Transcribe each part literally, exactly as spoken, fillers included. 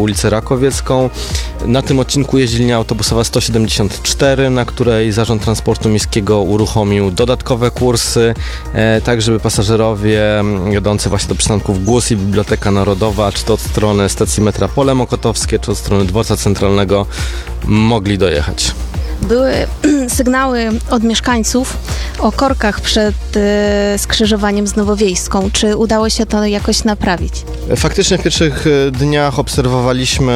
ulicę Rakowiecką. Na tym odcinku jeździ linia autobusowa sto siedemdziesiąt cztery, na której Zarząd Transportu Miejskiego uruchomił dodatkowe kursy, e, tak żeby pasażerowie jadący właśnie do przystanków Głos i Biblioteka Narodowa, czy to od strony stacji metra Pole Mokotowskie, czy od strony Dworca Centralnego mogli dojechać. Były sygnały od mieszkańców o korkach przed e, skrzyżowaniem z Nowowiejską. Czy udało się to jakoś naprawić? Faktycznie w pierwszych dniach obserwowaliśmy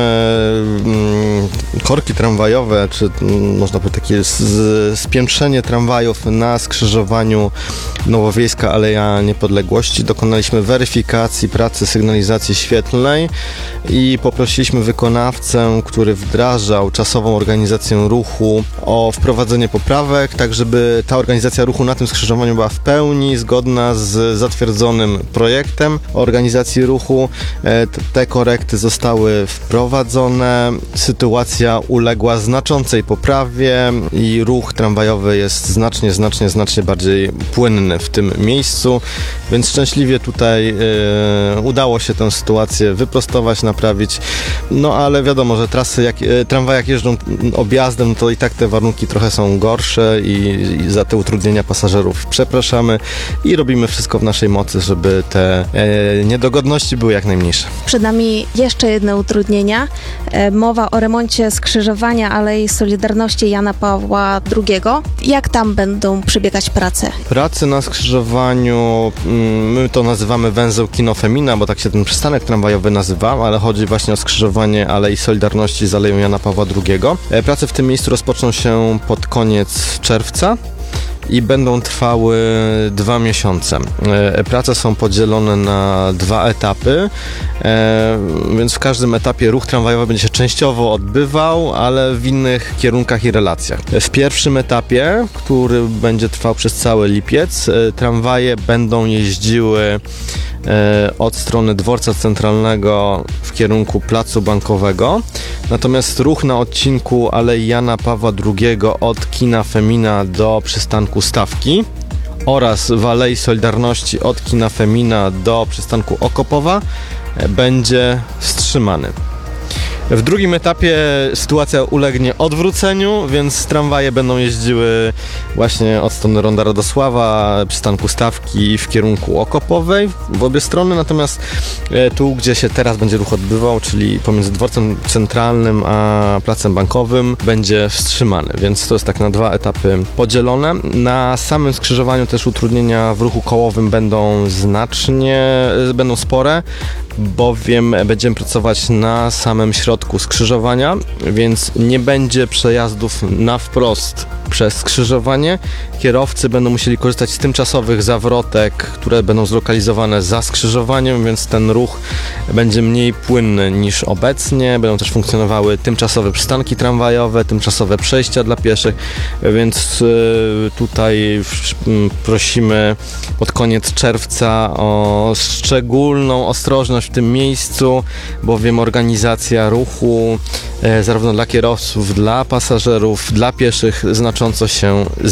mm, korki tramwajowe, czy mm, można powiedzieć takie z, spiętrzenie tramwajów na skrzyżowaniu Nowowiejska Aleja Niepodległości. Dokonaliśmy weryfikacji pracy sygnalizacji świetlnej i poprosiliśmy wykonawcę, który wdrażał czasową organizację ruchu, o wprowadzenie poprawek, tak żeby ta organizacja ruchu na tym skrzyżowaniu była w pełni zgodna z zatwierdzonym projektem organizacji ruchu. Te korekty zostały wprowadzone, sytuacja uległa znaczącej poprawie i ruch tramwajowy jest znacznie, znacznie, znacznie bardziej płynny w tym miejscu, więc szczęśliwie tutaj e, udało się tę sytuację wyprostować, naprawić, no ale wiadomo, że trasy, jak, e, tramwaje jak jeżdżą objazdem, to i tak te warunki trochę są gorsze i, i za te utrudnienia pasażerów przepraszamy i robimy wszystko w naszej mocy, żeby te e, niedogodności były jak najmniejsze. Przed nami jeszcze jedne utrudnienia. E, mowa o remoncie skrzyżowania Alei Solidarności Jana Pawła drugiego. Jak tam będą przebiegać prace? Prace na skrzyżowaniu, my to nazywamy węzeł Kino Femina, bo tak się ten przystanek tramwajowy nazywa, ale chodzi właśnie o skrzyżowanie Alei Solidarności z Aleją Jana Pawła drugiego. E, prace w tym miejscu rozpoczną się pod koniec czerwca i będą trwały dwa miesiące. E, prace są podzielone na dwa etapy, e, więc w każdym etapie ruch tramwajowy będzie się częściowo odbywał, ale w innych kierunkach i relacjach. W pierwszym etapie, który będzie trwał przez cały lipiec, e, tramwaje będą jeździły e, od strony Dworca Centralnego w kierunku Placu Bankowego, natomiast ruch na odcinku Alei Jana Pawła drugiego od Kina Femina do przystanku Stawki oraz w Alei Solidarności od Kina Femina do przystanku Okopowa będzie wstrzymany. W drugim etapie sytuacja ulegnie odwróceniu, więc tramwaje będą jeździły właśnie od strony Ronda Radosława, przystanku Stawki w kierunku Okopowej w obie strony, natomiast tu, gdzie się teraz będzie ruch odbywał, czyli pomiędzy Dworcem Centralnym a Placem Bankowym, będzie wstrzymany, więc to jest tak na dwa etapy podzielone. Na samym skrzyżowaniu też utrudnienia w ruchu kołowym będą znacznie, będą spore, bowiem będziemy pracować na samym środku skrzyżowania, więc nie będzie przejazdów na wprost przez skrzyżowanie. Kierowcy będą musieli korzystać z tymczasowych zawrotek, które będą zlokalizowane za skrzyżowaniem, więc ten ruch będzie mniej płynny niż obecnie. Będą też funkcjonowały tymczasowe przystanki tramwajowe, tymczasowe przejścia dla pieszych, więc tutaj prosimy pod koniec czerwca o szczególną ostrożność w tym miejscu, bowiem organizacja ruchu zarówno dla kierowców, dla pasażerów, dla pieszych znacząco się